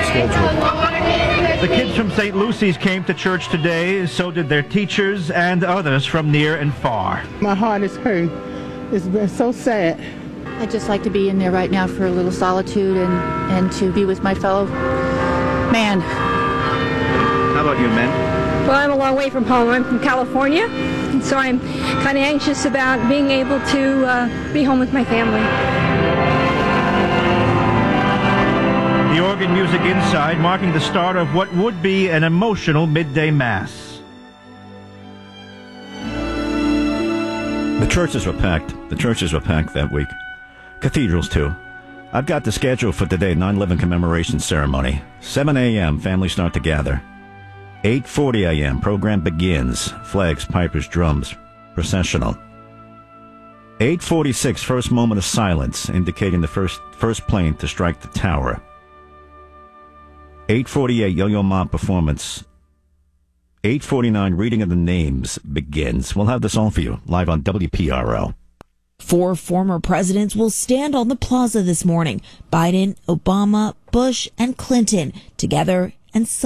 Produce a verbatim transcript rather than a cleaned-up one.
schedule. The kids from Saint Lucy's came to church today, so did their teachers and others from near and far. My heart is hurting. It's been so sad. I'd just like to be in there right now for a little solitude and, and to be with my fellow man. How about you, men? Well, I'm a long way from home. I'm from California, and so I'm kind of anxious about being able to uh, be home with my family. The organ music inside marking the start of what would be an emotional midday mass. The churches were packed. The churches were packed that week. Cathedrals, too. I've got the schedule for today, nine eleven commemoration ceremony. seven a.m., families start to gather. eight forty a.m., program begins. Flags, pipers, drums, processional. eight forty-six, first moment of silence, indicating the first first plane to strike the tower. eight forty-eight, Yo-Yo Ma performance. eight forty-nine, reading of the names begins. We'll have this all for you, live on W P R O. Four former presidents will stand on the plaza this morning. Biden, Obama, Bush, and Clinton together and